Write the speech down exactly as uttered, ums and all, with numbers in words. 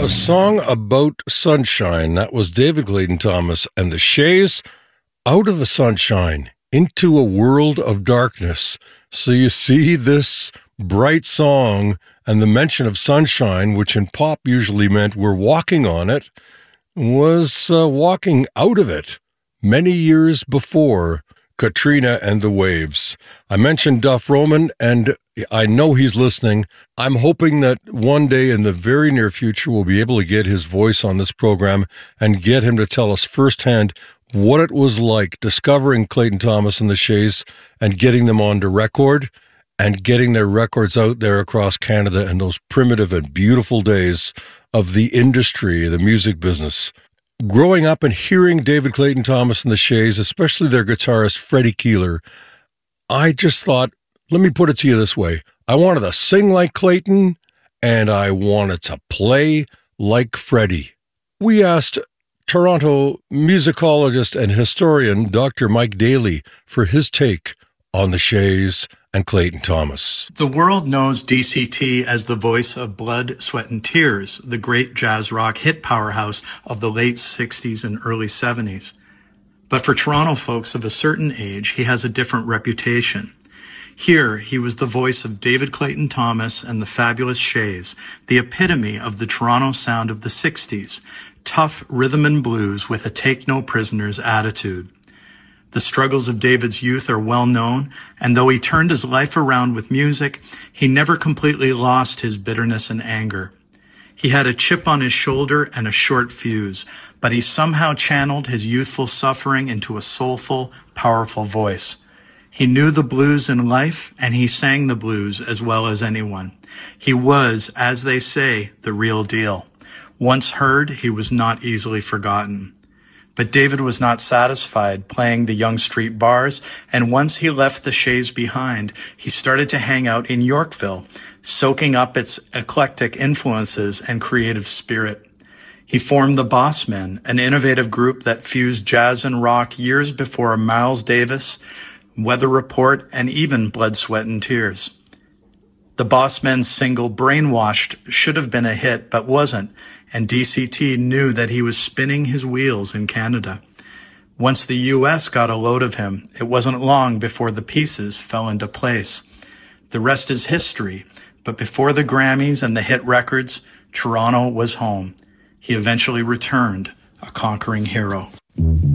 A song about sunshine. That was David Clayton Thomas and the Shays. Out of the sunshine, into a world of darkness. So you see this bright song and the mention of sunshine, which in pop usually meant we're walking on it, was uh, walking out of it many years before Katrina and the Waves. I mentioned Duff Roman, and I know he's listening. I'm hoping that one day in the very near future we'll be able to get his voice on this program and get him to tell us firsthand what it was like discovering Clayton Thomas and the Shays and getting them onto record and getting their records out there across Canada in those primitive and beautiful days of the industry, the music business. Growing up and hearing David Clayton Thomas and the Shays, especially their guitarist Freddie Keeler, I just thought, let me put it to you this way. I wanted to sing like Clayton, and I wanted to play like Freddie. We asked Toronto musicologist and historian Doctor Mike Daly for his take on the Shays and Clayton Thomas. The world knows D C T as the voice of Blood, Sweat and Tears, the great jazz rock hit powerhouse of the late sixties and early seventies. But for Toronto folks of a certain age, he has a different reputation. Here, he was the voice of David Clayton Thomas and the Fabulous Shays, the epitome of the Toronto sound of the sixties, tough rhythm and blues with a take-no-prisoners attitude. The struggles of David's youth are well known, and though he turned his life around with music, he never completely lost his bitterness and anger. He had a chip on his shoulder and a short fuse, but he somehow channeled his youthful suffering into a soulful, powerful voice. He knew the blues in life, and he sang the blues as well as anyone. He was, as they say, the real deal. Once heard, he was not easily forgotten. But David was not satisfied playing the Yonge Street bars, and once he left the Shays behind, he started to hang out in Yorkville, soaking up its eclectic influences and creative spirit. He formed the Bossmen, an innovative group that fused jazz and rock years before Miles Davis, Weather Report, and even Blood, Sweat and Tears. The Bossmen's single Brainwashed should have been a hit, but wasn't, and D C T knew that he was spinning his wheels in Canada. Once the U S got a load of him, it wasn't long before the pieces fell into place. The rest is history, but before the Grammys and the hit records, Toronto was home. He eventually returned, a conquering hero.